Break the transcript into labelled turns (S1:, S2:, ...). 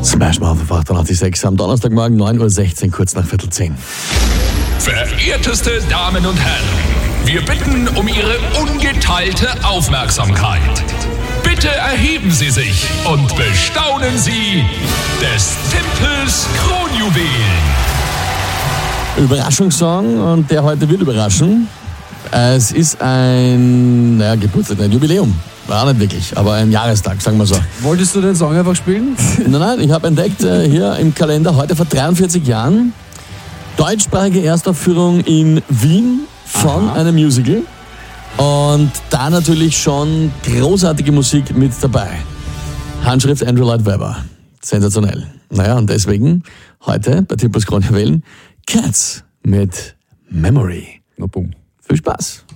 S1: Smash Mouth auf 88.6 am Donnerstagmorgen 9.16 Uhr, kurz nach 9:15.
S2: Verehrteste Damen und Herren, wir bitten um Ihre ungeteilte Aufmerksamkeit. Bitte erheben Sie sich und bestaunen Sie des Tempels Kronjuwelen.
S1: Überraschungssong, und der heute wird überraschen. Es ist ein Geburtstag, ein Jubiläum. War nicht wirklich, aber ein Jahrestag, sagen wir so.
S3: Wolltest du den Song einfach spielen?
S1: Nein, ich habe entdeckt hier im Kalender, heute vor 43 Jahren, deutschsprachige Erstaufführung in Wien von einem Musical. Und da natürlich schon großartige Musik mit dabei. Handschrift Andrew Lloyd Webber. Sensationell. Naja, und deswegen heute bei Tempels Kronjuwelen Cats mit Memory.
S3: Na, boom.
S1: Viel Spaß.